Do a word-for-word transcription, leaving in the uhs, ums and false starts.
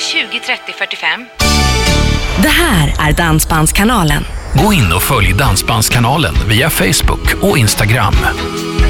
tjugo trettio fyrtiofem. Det här är Dansbandskanalen. Gå in och följ Dansbandskanalen via Facebook och Instagram.